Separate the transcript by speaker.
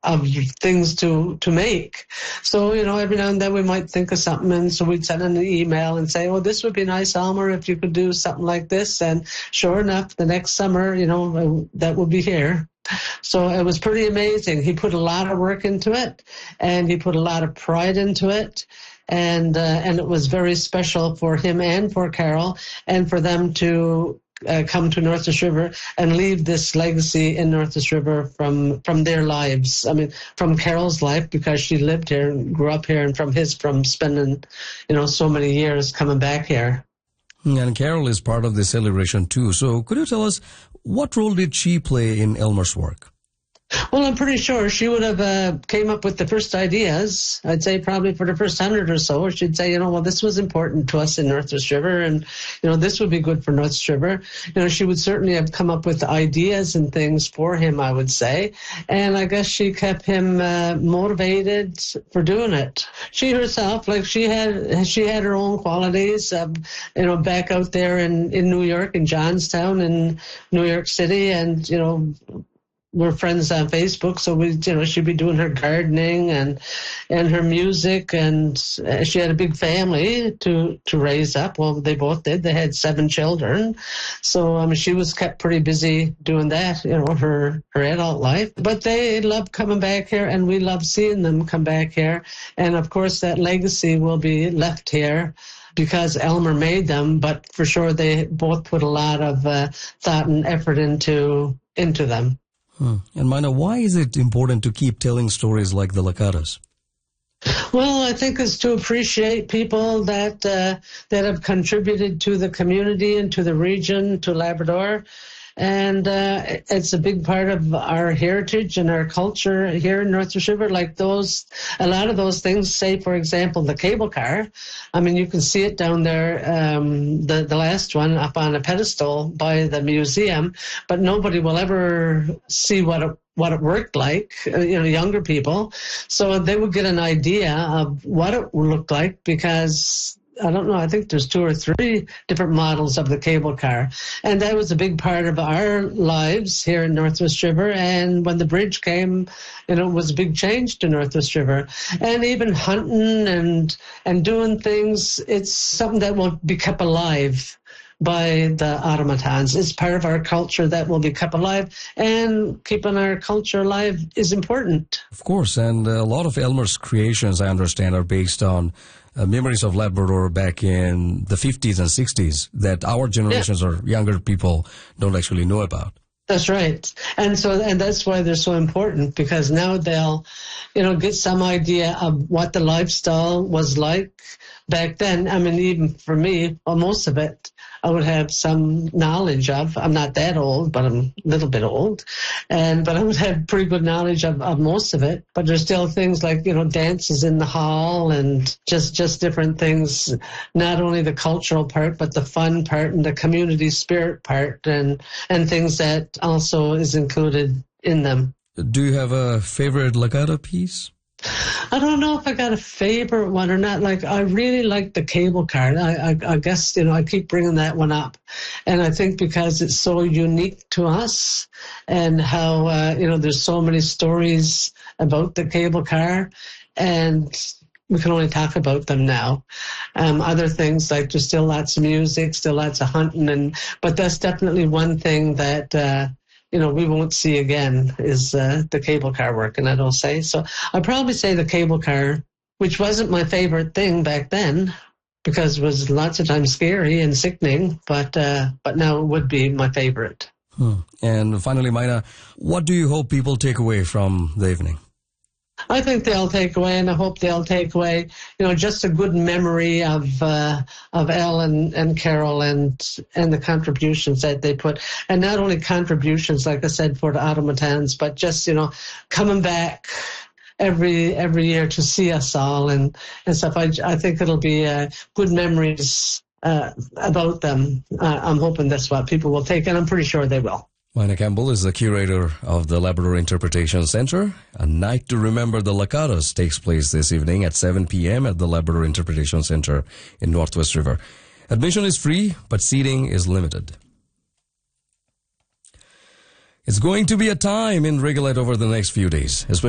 Speaker 1: of things to make. So, every now and then we might think of something, and so we'd send an email and say, oh, this would be nice, Elmer, if you could do something like this. And sure enough, the next summer, that would be here. So it was pretty amazing. He put a lot of work into it, and he put a lot of pride into it. And it was very special for him and for Carol, and for them to come to Northwest River and leave this legacy in Northwest River from their lives. I mean, from Carol's life, because she lived here and grew up here, and from spending, so many years coming back here.
Speaker 2: And Carol is part of the celebration too. So could you tell us, what role did she play in Elmer's work?
Speaker 1: Well, I'm pretty sure she would have came up with the first ideas. I'd say probably for the first 100 or so, she'd say, well, this was important to us in Northwest River, and, this would be good for Northwest River. She would certainly have come up with ideas and things for him, I would say. And I guess she kept him motivated for doing it. She herself, she had her own qualities, back out there in New York, in Johnstown, in New York City, and, we're friends on Facebook, so she'd be doing her gardening and her music, and she had a big family to raise up. Well, they both did. They had 7 children, so she was kept pretty busy doing that, her adult life. But they love coming back here, and we love seeing them come back here. And of course, that legacy will be left here, because Elmer made them, but for sure they both put a lot of thought and effort into them.
Speaker 2: And Mina, why is it important to keep telling stories like the Lakatos?
Speaker 1: Well, I think it's to appreciate people that have contributed to the community and to the region, to Labrador. And it's a big part of our heritage and our culture here in Northwest River. A lot of those things, say, for example, the cable car. You can see it down there, the last one up on a pedestal by the museum, but nobody will ever see what it worked like, younger people. So they would get an idea of what it would look like, because I don't know, I think there's 2 or 3 different models of the cable car. And that was a big part of our lives here in Northwest River. And when the bridge came, it was a big change to Northwest River. And even hunting and doing things, it's something that will be kept alive by the automatons. It's part of our culture that will be kept alive, and keeping our culture alive is important.
Speaker 2: Of course, and a lot of Elmer's creations, I understand, are based on memories of Labrador back in the 50s and 60s that our generations or younger people don't actually know about.
Speaker 1: That's right. And that's why they're so important, because now they'll, get some idea of what the lifestyle was like back then. Even for me, most of it, I would have some knowledge of. I'm not that old, but I'm a little bit old. But I would have pretty good knowledge of most of it. But there's still things like, dances in the hall and just different things, not only the cultural part, but the fun part and the community spirit part and things that also is included in them.
Speaker 2: Do you have a favorite Lakato piece?
Speaker 1: I don't know if I got a favorite one or not. I really like the cable car. I guess, I keep bringing that one up. And I think because it's so unique to us, and how, there's so many stories about the cable car, and we can only talk about them now. Other things, there's still lots of music, still lots of hunting, but that's definitely one thing that, we won't see again, is the cable car work, and I don't say. So I'd probably say the cable car, which wasn't my favorite thing back then, because it was lots of times scary and sickening, but now it would be my favorite.
Speaker 2: And finally, Mina, what do you hope people take away from the evening?
Speaker 1: I think they'll take away, and I hope they'll take away, just a good memory of Elle and Carol and the contributions that they put, and not only contributions, like I said, for the automatons, but just coming back every year to see us all and stuff. I think it'll be good memories about them. I'm hoping that's what people will take, and I'm pretty sure they will.
Speaker 2: Mina Campbell is the curator of the Labrador Interpretation Center. A Night to Remember the Lakatos takes place this evening at 7 p.m. at the Labrador Interpretation Center in Northwest River. Admission is free, but seating is limited. It's going to be a time in Rigolet over the next few days, especially